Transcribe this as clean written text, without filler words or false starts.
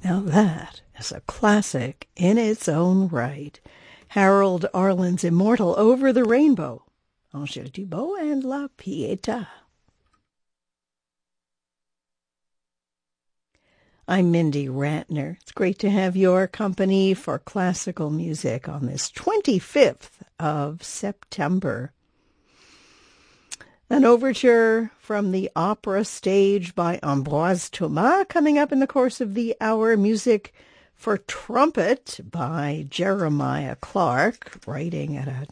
Now that is a classic in its own right. Harold Arlen's immortal Over the Rainbow. Angèle Dubot and La Pietà. I'm Mindy Ratner. It's great to have your company for classical music on this 25th of September. An overture from the opera stage by Ambroise Thomas coming up in the course of the hour. Music for trumpet by Jeremiah Clark, writing at a